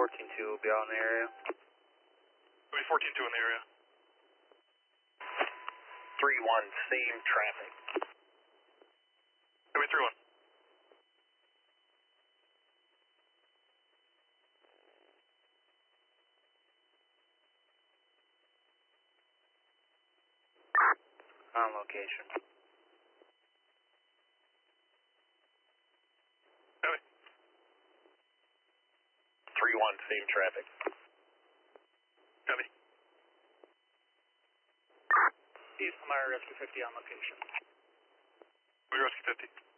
14-2 will be out in the area. Will be 14-2 in the area. 3-1, same traffic. Will be 3-1. On location. Copy. 3-1, same traffic. Copy. East Meyer Rescue 50 on location. We rescue 50.